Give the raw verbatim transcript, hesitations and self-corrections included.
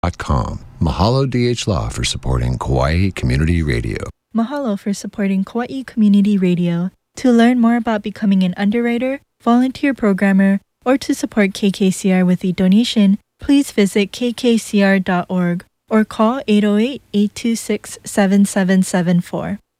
com. Mahalo D H Law for supporting Kauai Community Radio. Mahalo for supporting Kauai Community Radio. To learn more about becoming an underwriter, volunteer programmer, or to support K K C R with a donation, please visit k k c r dot org or call eight oh eight, eight two six, seven seven seven four.